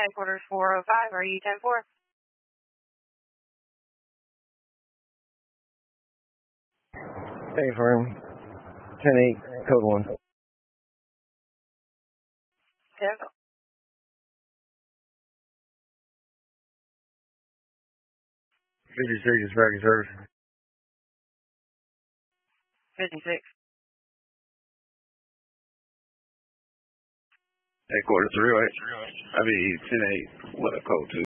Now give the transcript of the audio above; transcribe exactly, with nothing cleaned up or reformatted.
headquarters four oh five. Are you ten four? Hey, firm. ten eight, code one. ten. fifty-six is tracking service. fifty-six. Headquarters three oh eight. I mean, ten eight, what a code two.